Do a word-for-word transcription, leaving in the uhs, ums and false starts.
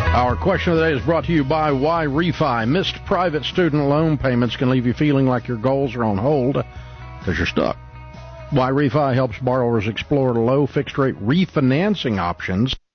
Our question of the day is brought to you by Y-Refi. Missed private student loan payments can leave you feeling like your goals are on hold because you're stuck. Y-Refi helps borrowers explore low fixed-rate refinancing options